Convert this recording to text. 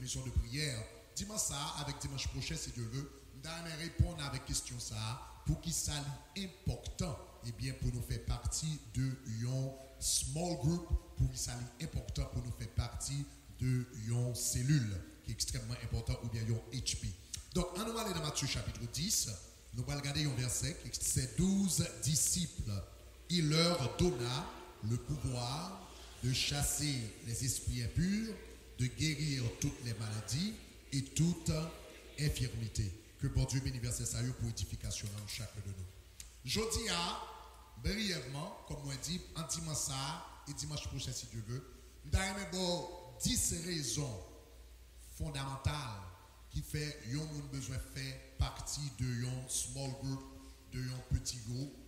commission de prière. Dimanche ça, avec dimanche prochain, si Dieu veut, nous allons répondre avec question ça, pour qui ça est important, et bien pour nous faire partie de un small group, pour qui ça est important pour nous faire partie de une cellule, qui est extrêmement important, ou bien un HP. Donc, on va aller dans Matthieu chapitre 10, nous allons regarder un verset, c'est 12 disciples. Il leur donna le pouvoir de chasser les esprits impurs, de guérir toutes les maladies et toute infirmité. Que bon Dieu bénisse ça pour édification dans chacun de nous. Jeudi à, brièvement, comme on dit, en dimanche ça et dimanche prochain si Dieu veut, nous avons 10 raisons fondamentales qui fait que nous avons besoin de faire partie de un small group, de un petit groupe,